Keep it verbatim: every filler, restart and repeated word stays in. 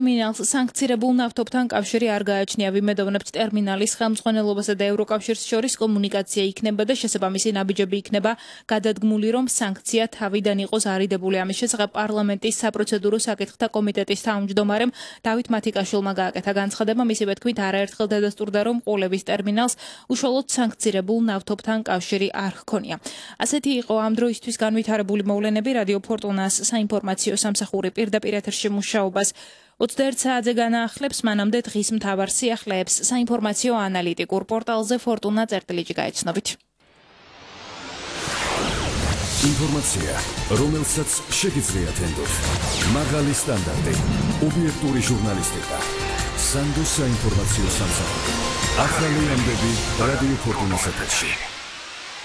მინალს სანქცირებულ ნავთობთან კავშირი არ გააჩნია. ვიმედოვნებთ ტერმინალის ხელმძღვანელობასა და ევროკავშირს შორის კომუნიკაცია იქნება და შესაბამისი ნაბიჯები იქნება გადადგმული, რომ სანქცია თავიდან იყოს არიდებული. ამის შესახებ პარლამენტის საპროცედურო საკითხთა კომიტეტის თავმჯდომარემ დავით მათიკაშვილმა გააკეთა განცხადება. მისივე თქმით, არაერთხელ დადასტურდა, რომ ყოლების ტერმინალს უშუალოდ სანქცირებულ ნავთობთან კავშირი არ ჰქონია. ასეთი იყო ამ დროისთვის განვითარებული მოვლენები. რადიო ფორტუნას საინფორმაციო სამსახური პირდაპირ ეთერში მუშაობას ოცდაერთ საათზე განაახლებს, მანამდე დღის მთავარ სიახლეებს საინფორმაციო ანალიტიკურ პორტალზე ფორტუნა წერტილიჯი გაეცნობით. ინფორმაცია, რომელსაც შეგიძლიათ ენდოთ. მაღალი სტანდარტი, ობიექტური ჟურნალისტიკა. სანდოს საინფორმაციო სამსახური. ახალი ამბები რადიო ფორტუნას ეთერში.